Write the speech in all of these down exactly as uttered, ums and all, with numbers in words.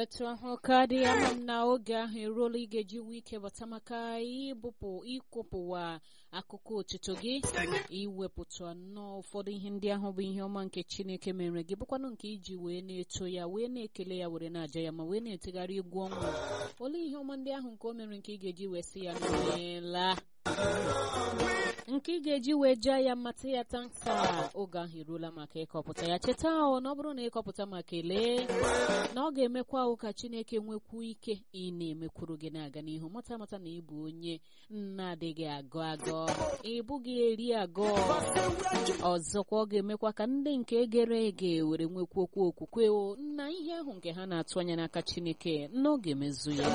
etu ahụ ka dị ama m na oge ahụ eruola ị ga-eji nwe ike bata maka ibupụ ịkwụpụwa akụkọ otuto gị iwepụta nnọọ ụfọdụ ihe ndị ahụ bụ ihe ọma nke Chineke mere gị bụkwanụ nke iji wee na-eto ya wee na-ekele ya were na-aja ya ma wee na-etegharị egwu ọṅụ. Olee ihe ọma ndị ahụ nke o mere nke ị ga-eji wee sị ya meela nke ị ga-eji wee jaa ya mata ya tansa. Oge ahụ eruola maka ịkọpụta ya. Cheta ahụ na ọ bụrụ na ịkọpụta ma kelee na ọ ga-emekwa ahụ ka Chineke nwekwu ike ị na-emekwuru gị na-aga n'ihu. Mata mata na ị bụ onye na-adịghị agọ agọ, ị bụghị eri agọ. Ọzọkwa ọ ga-emekwa ka ndị nke gere ege were nwekwu okwu okwukwe na ihe ahụ nke ha na-atụ anya n'aka Chineke n'oge mezu ya.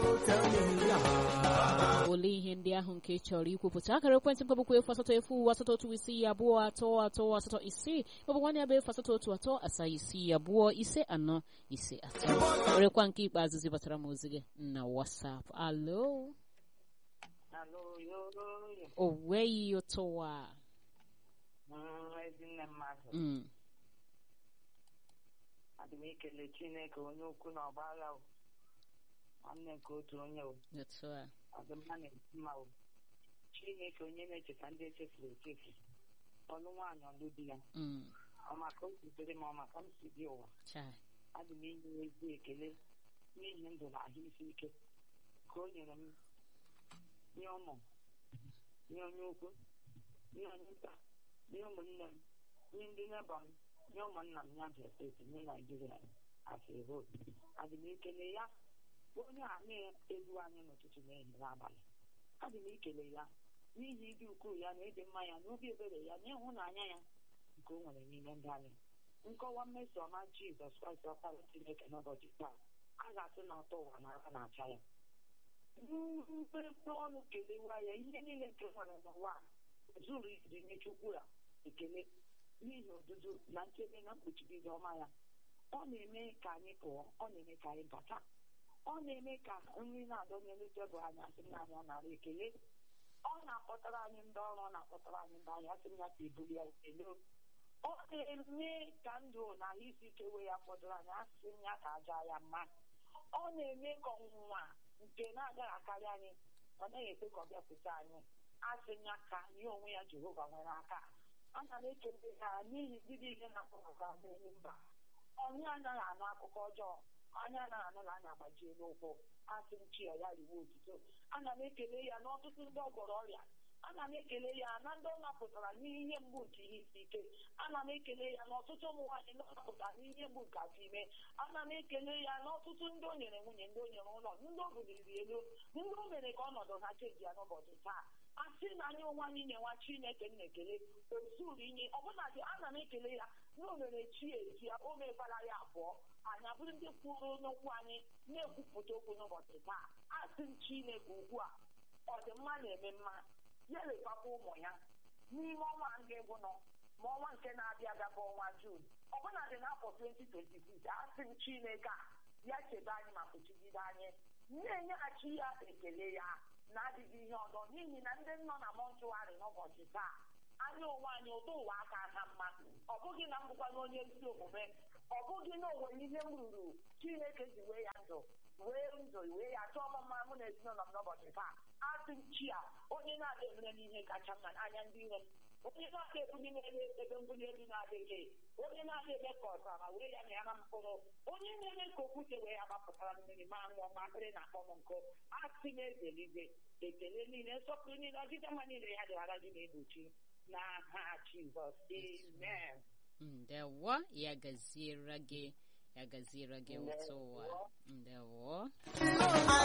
Olee ihe ndị ahụ nke ị chọrọ ikwupụta? Akara ekwentị m bụkwa efu asatọ efu uwe asatọ otu isii abụọ atọ atọ asatọ isii maọbụ ya bụ efu asatọ otu atọ asaa isii abụọ ise anọ ise atọ. Werekwa nke ikpeazụ zibatara m ozi gị na WhatsApp. Alo Alo, yo, yo. o nweghị ụtụwa. Mm, ezinne mmadụ. Mm. Adị m ikele Chineke onye ukwu na ọba agha o. Nwanne nke otu onye o. Otu a. Ọdịmma na-esi mma o. Chineke onye na-echeta ndị echefuru echefu. Ọlụ nwaanyị ọlụ di ya. Mm. Ọ maka o sitere m ọ maka m si dị ụwa. Chai. Adị m inye ezi ekele n'ihi ndụ na ahụ isi ike ka o nyere m nye ụmụ nye onye ukwu nye onye nta nye ụmụnne m nye ndị neba m nye ụmụnna m ya ji steeti nye Naijiria afọ ebo. Adị m ikele ya onye a na-edu anyị n'ụtụtụ na ehihie n'abalị. Adị m ikele ya n'ihi ịdị ukwuu ya na ịdị mma ya na obi ebere ya na ịhụnanya ya nke o nwere n'ime ndị anyị. Nkọwa mmeso ọma Jizọs Kraịst ọkpara Chineke n'ụbọchị taa a ga-asị na ọtọ ụwa na aka na-acha ya. Mkpụrụ ọnụ kelewa ya ihe niile nke nwere n'ụwa zuru iji nye Chukwu ya ekele n'ihi odudu na nchebe na mkpuchigide ọma ya. Ọ na-eme ka anyị pụọ, ọ na-eme ka anyị bata, ọ na-eme ka nri na-adọ n'elu tebụl anyị asị na anyị ọ nara ekele. Ọ na-akpọtara anyị ndị ọrụ, ọ na-akpọtara anyị ndị anyị asị ya ka ebuli ya ekele. Ọ na-eme ka ndụ na ahụ isi ike wee ya fọdụrụ anyị asị ya ka aja ya mma. Ọ na-eme ka ọnwụnwa nke na-agaghị akarị anyị ọ naghị ekwe ka ọ bịakwute anyị asị ya ka nye onwe ya Jehova nwere aka. Ana m ekele ha n'ihi ndị ihe na-akpọpụta n'elu mba. Onye anaghị anụ akụkọ ọjọọ, onye anaghị anụ na anya agbajie n'ụkwụ asị m chi ya ya riwe otuto. Ana m ekele ya n'ọtụtụ ndị ọgwọrọ ọrịa. Ana m ekele ya na ndị ọ napụtara n'ihe mgbu nke ihe isi ike. Ana m ekele ya n'ọtụtụ ụmụ nwaanyị ndị ọ napụtara n'ihe mgbu nke afọ ime. Ana m ekele ya n'ọtụtụ ndị o nyere nwunye, ndị o nyere ụlọ, ndị o buliri elu, ndị o mere ka ọnọdụ ha cheji ya n'ụbọchị taa. Asị na anyị onwe anyị na-enwe Chineke m na-ekele ozuru inye ọbụnadị. Ana m ekele ya na o mere chi ezi ya, o mekwara ya abụọ anyị abụrụ ndị kwuru n'okwu anyị na-ekwupụta okwu n'ụbọchị taa. Asị m Chineke ugbu a ọdịmma na-eme mma ya lekwakwa ụmụ ya n'ime ọnwa nke bụ nọ ma ọnwa nke na-abịa abịa ọnwa Jun ọbụnadị n'afọ twenty twenty-six. Asị m Chineke a ya chebe anyị ma kpuchigide anyị na-enyeghachi ya ekele ya na-adịghị ihe ọzọ n'ihi na ndị nọ na mọnchụarị n'ụbọchị taa anya onwe anyị ụtọ ụwa aka ha mma. Ọ bụghị na m bụkwa n'onye ezi omume, ọ bụghị na o nwere ihe m ruru Chineke ji wee ya ndụ wee ndụ wee ya chọọ ọmụma mụ na ezinụlọ m n'ụbọchị taa. Asị m chi a onye na-adị emere n'ihe kacha mma n'anya ndị ire m, onye na-adị ebuli n'elu ebe mbuli elu na-adịghị, onye na-adị ebe ka ọzara wee ya na ya na mkpụrụ, onye na-eme ka okwute wee ya gbapụtara mmiri ma ṅụọ ma akpịrị na-akpọ m nkụ. Asị m eze eluigwe ekele niile nsọpụrụ niile ọdịda mma niile ya dịghara gị na-egbochi n'aha Jizọs, amen. Ndewo ya gaziere gị ya gaziere gị ụtụwa. Ndewo.